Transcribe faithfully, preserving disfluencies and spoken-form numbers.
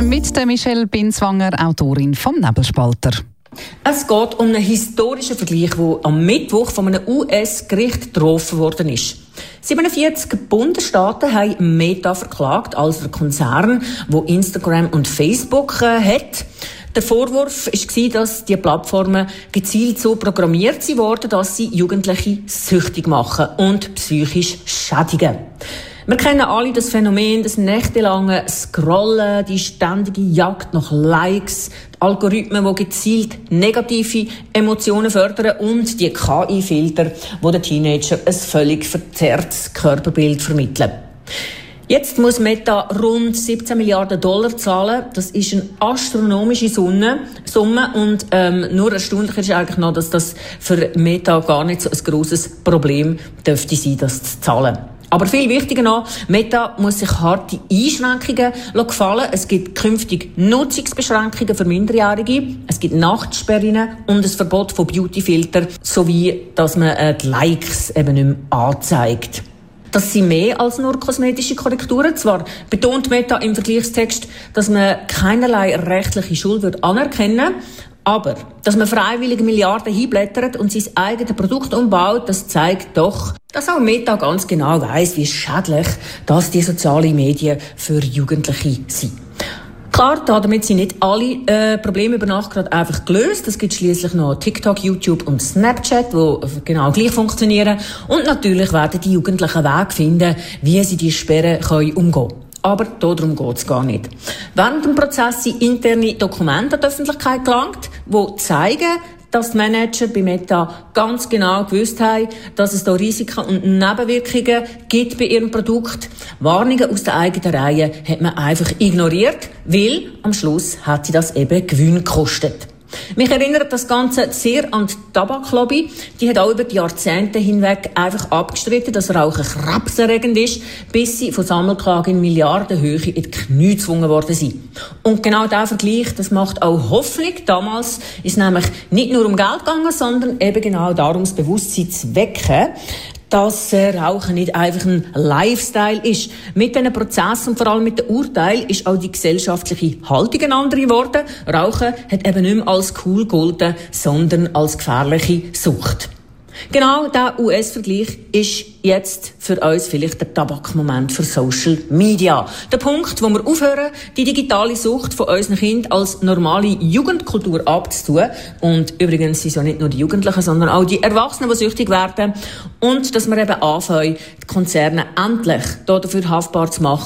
mit der Michelle Binswanger, Autorin vom Nebelspalter. Es geht um einen historischen Vergleich, der am Mittwoch von einem U S-Gericht getroffen worden ist. siebenundvierzig Bundesstaaten haben Meta verklagt, also der Konzern, der Instagram und Facebook äh, hat. Der Vorwurf war, dass die Plattformen gezielt so programmiert wurden, dass sie Jugendliche süchtig machen und psychisch schädigen. Wir kennen alle das Phänomen des nächtelangen Scrollen, die ständige Jagd nach Likes, die Algorithmen, die gezielt negative Emotionen fördern und die K I-Filter, die den Teenager ein völlig verzerrtes Körperbild vermitteln. Jetzt muss Meta rund siebzehn Milliarden Dollar zahlen. Das ist eine astronomische Summe. Summe. Und ähm, nur erstaunlich ist eigentlich noch, dass das für Meta gar nicht so ein grosses Problem dürfte sein, das zu zahlen. Aber viel wichtiger noch, Meta muss sich harte Einschränkungen gefallen. Es gibt künftig Nutzungsbeschränkungen für Minderjährige. Es gibt Nachtsperren und ein Verbot von Beautyfiltern, sowie, dass man äh, die Likes eben nicht mehr anzeigt. Das sind mehr als nur kosmetische Korrekturen. Zwar betont Meta im Vergleichstext, dass man keinerlei rechtliche Schuld anerkennen würde, aber dass man freiwillig Milliarden hinblättert und sein eigenes Produkt umbaut, das zeigt doch, dass auch Meta ganz genau weiss, wie schädlich dass die sozialen Medien für Jugendliche sind. Klar, damit sind nicht alle äh, Probleme über Nacht gerade einfach gelöst. Es gibt schliesslich noch TikTok, YouTube und Snapchat, die genau gleich funktionieren. Und natürlich werden die Jugendlichen Wege finden, wie sie die Sperren können umgehen können. Aber darum geht es gar nicht. Während dem Prozess sind interne Dokumente an die Öffentlichkeit gelangt, die zeigen, dass die Manager bei Meta ganz genau gewusst haben, dass es da Risiken und Nebenwirkungen gibt bei ihrem Produkt. Warnungen aus der eigenen Reihe hat man einfach ignoriert, weil am Schluss hat sie das eben Gewinn gekostet. Mich erinnert das Ganze sehr an die Tabaklobby. Die hat auch über die Jahrzehnte hinweg einfach abgestritten, dass Rauchen krebserregend ist, bis sie von Sammelklagen in Milliardenhöhe in die Knie gezwungen worden sind. Und genau dieser Vergleich, das macht auch Hoffnung. Damals ist es nämlich nicht nur um Geld gegangen, sondern eben genau darum, das Bewusstsein zu wecken, dass äh, Rauchen nicht einfach ein Lifestyle ist. Mit diesen Prozessen und vor allem mit dem Urteil ist auch die gesellschaftliche Haltung eine andere geworden. Rauchen hat eben nicht mehr als cool gegolten, sondern als gefährliche Sucht. Genau dieser U S-Vergleich ist jetzt für uns vielleicht der Tabakmoment für Social Media. Der Punkt, wo wir aufhören, die digitale Sucht von unseren Kindern als normale Jugendkultur abzutun. Und übrigens sind es ja nicht nur die Jugendlichen, sondern auch die Erwachsenen, die süchtig werden. Und dass wir eben anfangen, die Konzerne endlich dafür haftbar zu machen,